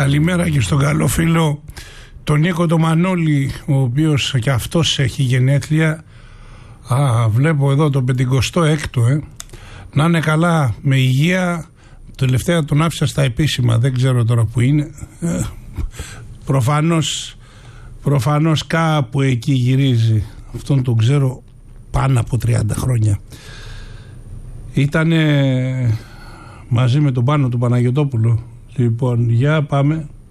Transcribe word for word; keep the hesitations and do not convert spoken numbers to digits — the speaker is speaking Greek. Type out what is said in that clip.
Καλημέρα και στον καλό φίλο τον Νίκο το Μανώλη, ο οποίος και αυτός έχει γενέθλια. Α, βλέπω εδώ το πενηκοστό έκτο, ε. Να είναι καλά, με υγεία. Τελευταία τον άφησα στα επίσημα, δεν ξέρω τώρα που είναι. Ε, προφανώς, προφανώς κάπου εκεί γυρίζει. Αυτόν τον ξέρω πάνω από τριάντα χρόνια. Ήτανε μαζί με τον Πάνο του Παναγιωτόπουλο. Λοιπόν, για πάμε.